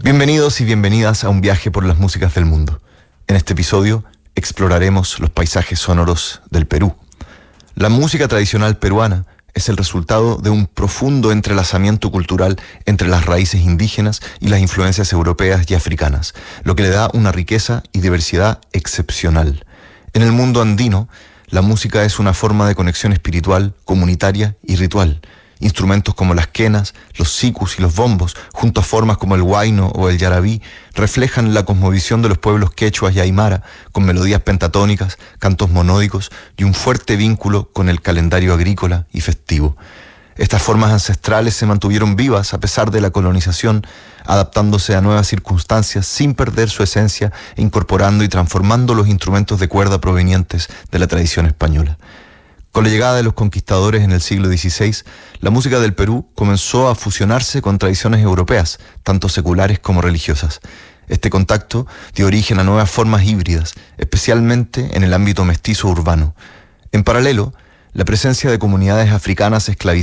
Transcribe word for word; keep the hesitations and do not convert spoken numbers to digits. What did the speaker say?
Bienvenidos y bienvenidas a un viaje por las músicas del mundo. En este episodio exploraremos los paisajes sonoros del Perú. La música tradicional peruana es el resultado de un profundo entrelazamiento cultural entre las raíces indígenas y las influencias europeas y africanas, lo que le da una riqueza y diversidad excepcional. En el mundo andino, la música es una forma de conexión espiritual, comunitaria y ritual. Instrumentos como las quenas, los sicus y los bombos, junto a formas como el huayno o el yarabí, reflejan la cosmovisión de los pueblos quechuas y aymara, con melodías pentatónicas, cantos monódicos y un fuerte vínculo con el calendario agrícola y festivo. Estas formas ancestrales se mantuvieron vivas a pesar de la colonización, adaptándose a nuevas circunstancias sin perder su esencia e incorporando y transformando los instrumentos de cuerda provenientes de la tradición española. Con la llegada de los conquistadores en el siglo dieciséis, la música del Perú comenzó a fusionarse con tradiciones europeas, tanto seculares como religiosas. Este contacto dio origen a nuevas formas híbridas, especialmente en el ámbito mestizo urbano. En paralelo, la presencia de comunidades africanas esclavizadas